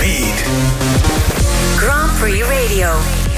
beat. Grand Prix Radio.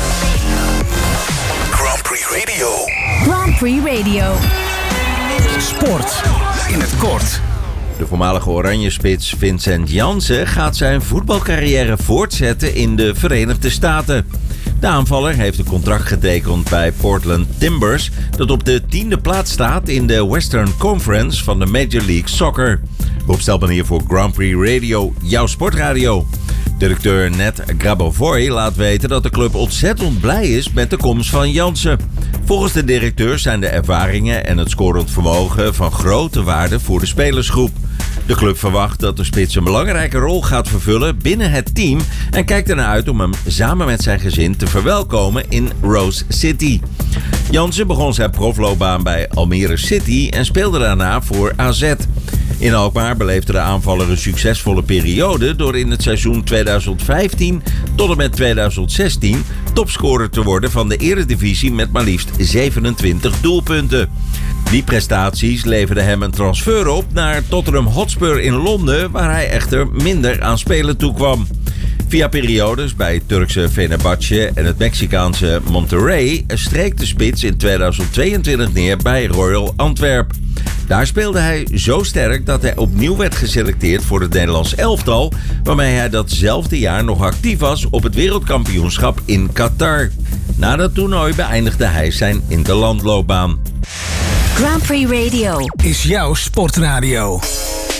Grand Prix Radio. Grand Prix Radio. Sport in het kort. De voormalige Oranje-spits Vincent Janssen gaat zijn voetbalcarrière voortzetten in de Verenigde Staten. De aanvaller heeft een contract getekend bij Portland Timbers, dat op de 10e plaats staat in de Western Conference van de Major League Soccer. Opstelbanier voor Grand Prix Radio, jouw sportradio. Directeur Ned Grabavoy laat weten dat de club ontzettend blij is met de komst van Janssen. Volgens de directeur zijn de ervaringen en het scorend vermogen van grote waarde voor de spelersgroep. De club verwacht dat de spits een belangrijke rol gaat vervullen binnen het team en kijkt ernaar uit om hem samen met zijn gezin te verwelkomen in Rose City. Janssen begon zijn profloopbaan bij Almere City en speelde daarna voor AZ. In Alkmaar beleefde de aanvaller een succesvolle periode door in het seizoen 2015 tot en met 2016 topscorer te worden van de Eredivisie met maar liefst 27 doelpunten. Die prestaties leverden hem een transfer op naar Tottenham Hotspur in Londen, waar hij echter minder aan spelen toekwam. Via periodes bij het Turkse Fenerbahce en het Mexicaanse Monterrey streek de spits in 2022 neer bij Royal Antwerp. Daar speelde hij zo sterk dat hij opnieuw werd geselecteerd voor het Nederlands elftal, waarmee hij datzelfde jaar nog actief was op het wereldkampioenschap in Qatar. Na dat toernooi beëindigde hij zijn interlandloopbaan. Grand Prix Radio Is jouw sportradio.